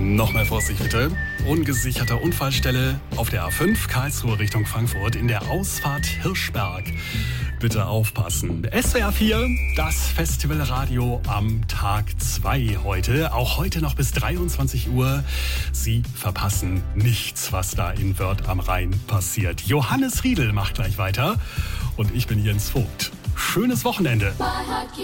Nochmal Vorsicht bitte. Ungesicherte Unfallstelle auf der A5 Karlsruhe Richtung Frankfurt in der Ausfahrt Hirschberg. Bitte aufpassen. SWR 4, das Festivalradio am Tag 2 heute. Auch heute noch bis 23 Uhr. Sie verpassen nichts, was da in Wörth am Rhein passiert. Johannes Riedl macht gleich weiter und ich bin Jens Vogt. Schönes Wochenende.